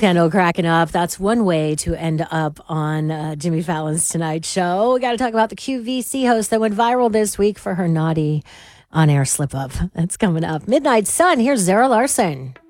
Scandal cracking up. That's one way to end up on Jimmy Fallon's Tonight Show. We got to talk about the QVC host that went viral this week for her naughty on-air slip-up. That's coming up. Midnight Sun, here's Zara Larson.